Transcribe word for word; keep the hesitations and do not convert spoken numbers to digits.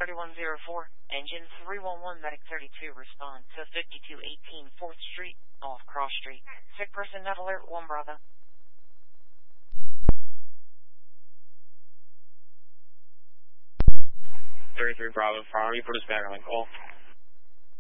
thirty-one oh four, engine three one one, medic thirty-two, respond to fifty-two eighteen fourth Street, off Cross Street. Sick person, net alert, one Bravo. thirty-three Bravo, following you for dispatch on call.